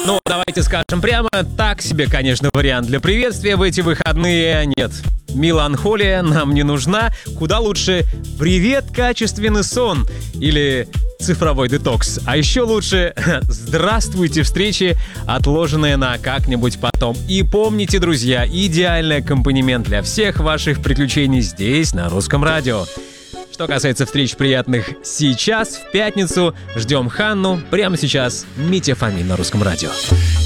Ну, давайте скажем прямо, так себе, конечно, вариант для приветствия в эти выходные. Нет, меланхолия нам не нужна. Куда лучше «Привет, качественный сон» или цифровой детокс. А еще лучше «Здравствуйте, встречи, отложенные на как-нибудь потом». И помните, друзья, идеальный аккомпанемент для всех ваших приключений здесь, на Русском радио. Что касается встреч приятных сейчас, в пятницу, ждем Ханну. Прямо сейчас Митя Фомин на Русском радио.